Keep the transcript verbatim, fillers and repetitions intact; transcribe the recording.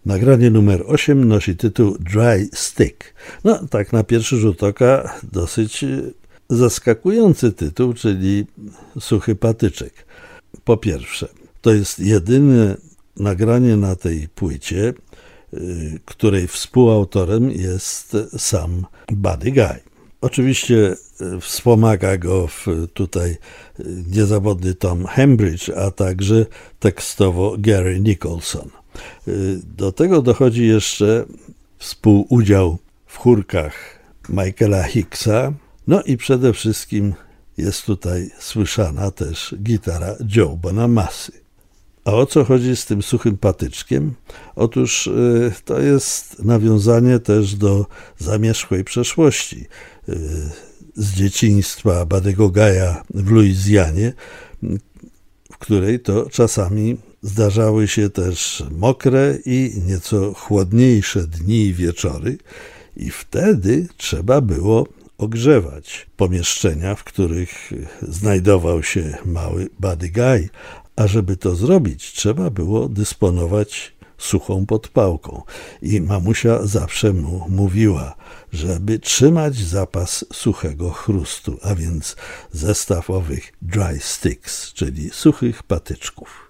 Nagranie numer osiem nosi tytuł Dry Stick. No, tak na pierwszy rzut oka dosyć zaskakujący tytuł, czyli Suchy Patyczek. Po pierwsze, to jest jedyne nagranie na tej płycie, której współautorem jest sam Buddy Guy. Oczywiście wspomaga go w tutaj niezawodny Tom Hambridge, a także tekstowo Gary Nicholson. Do tego dochodzi jeszcze współudział w chórkach Michaela Hicksa, no i przede wszystkim jest tutaj słyszana też gitara Joe Bonamassy. A o co chodzi z tym Suchym Patyczkiem? Otóż y, to jest nawiązanie też do zamierzchłej przeszłości y, z dzieciństwa Buddy'ego Guy'a w Luizjanie, w której to czasami zdarzały się też mokre i nieco chłodniejsze dni i wieczory i wtedy trzeba było ogrzewać pomieszczenia, w których znajdował się mały Buddy Guy, a żeby to zrobić, trzeba było dysponować suchą podpałką. I mamusia zawsze mu mówiła, żeby trzymać zapas suchego chrustu, a więc zestaw owych dry sticks, czyli suchych patyczków.